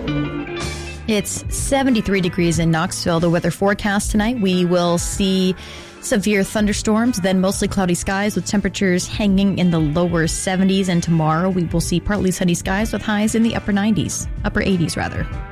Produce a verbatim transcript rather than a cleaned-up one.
It's seventy-three degrees in Knoxville. The weather forecast tonight, we will see severe thunderstorms, then mostly cloudy skies with temperatures hanging in the lower seventies. And tomorrow we will see partly sunny skies with highs in the upper nineties, upper eighties rather.